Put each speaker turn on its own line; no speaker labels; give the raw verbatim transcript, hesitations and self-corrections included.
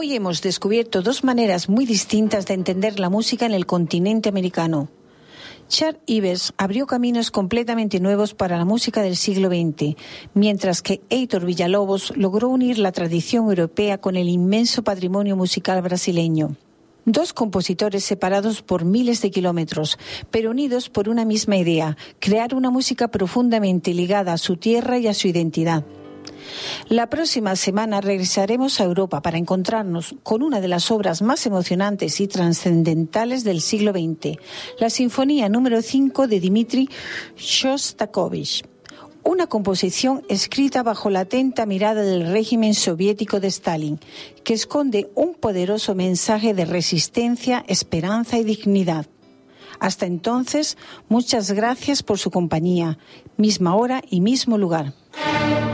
Hoy hemos descubierto dos maneras muy distintas de entender la música en el continente americano. Charles Ives abrió caminos completamente nuevos para la música del siglo veinte, mientras que Heitor Villa-Lobos logró unir la tradición europea con el inmenso patrimonio musical brasileño. Dos compositores separados por miles de kilómetros, pero unidos por una misma idea: crear una música profundamente ligada a su tierra y a su identidad. La próxima semana regresaremos a Europa para encontrarnos con una de las obras más emocionantes y trascendentales del siglo veinte, la Sinfonía número cinco de Dmitri Shostakovich, una composición escrita bajo la atenta mirada del régimen soviético de Stalin, que esconde un poderoso mensaje de resistencia, esperanza y dignidad. Hasta entonces, muchas gracias por su compañía, misma hora y mismo lugar.